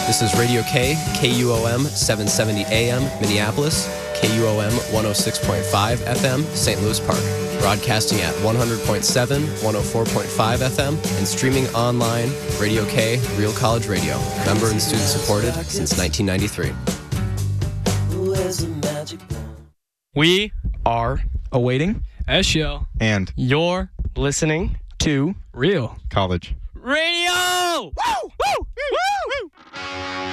This is Radio K, KUOM 770 AM, Minneapolis, KUOM 106.5 FM, St. Louis Park. Broadcasting at 100.7, 104.5 FM, and streaming online, Radio K, Real College Radio. Member and student supported since 1993. We are awaiting Eshio, and you're listening to Real College Radio! Woo! Woo! Woo!